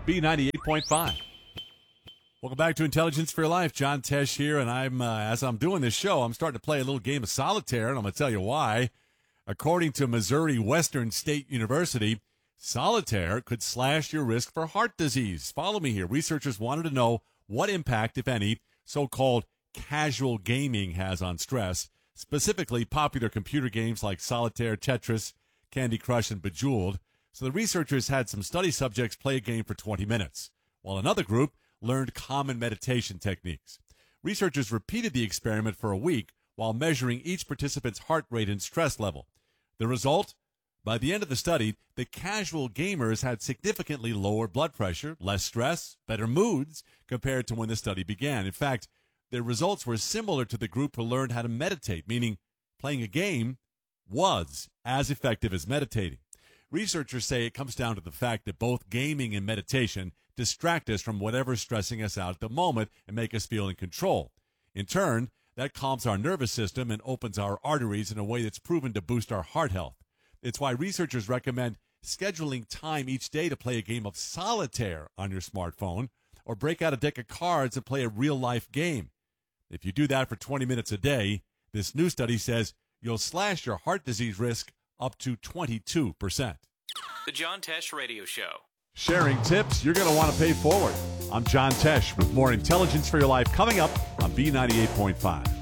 B98.5. Welcome back to Intelligence for Your Life. John Tesh here, and as I'm doing this show, I'm starting to play a little game of solitaire, and I'm going to tell you why. According to Missouri Western State University, solitaire could slash your risk for heart disease. Follow me here. Researchers wanted to know what impact, if any, so-called casual gaming has on stress, specifically popular computer games like Solitaire, Tetris, Candy Crush, and Bejeweled. So the researchers had some study subjects play a game for 20 minutes, while another group learned common meditation techniques. Researchers repeated the experiment for a week while measuring each participant's heart rate and stress level. The result? By the end of the study, the casual gamers had significantly lower blood pressure, less stress, better moods compared to when the study began. In fact, their results were similar to the group who learned how to meditate, meaning playing a game was as effective as meditating. Researchers say it comes down to the fact that both gaming and meditation distract us from whatever's stressing us out at the moment and make us feel in control. In turn, that calms our nervous system and opens our arteries in a way that's proven to boost our heart health. It's why researchers recommend scheduling time each day to play a game of solitaire on your smartphone or break out a deck of cards and play a real-life game. If you do that for 20 minutes a day, this new study says you'll slash your heart disease risk up to 22%. The John Tesh Radio Show. Sharing tips you're going to want to pay forward. I'm John Tesh with more Intelligence for Your Life coming up on B98.5.